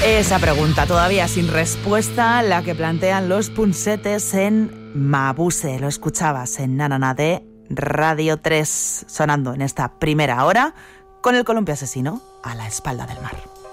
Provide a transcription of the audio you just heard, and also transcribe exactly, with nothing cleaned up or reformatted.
Esa pregunta todavía sin respuesta, la que plantean los Punsetes en Mabuse. Lo escuchabas en Nanana de Radio tres, sonando en esta primera hora con el columpio asesino a la espalda del mar.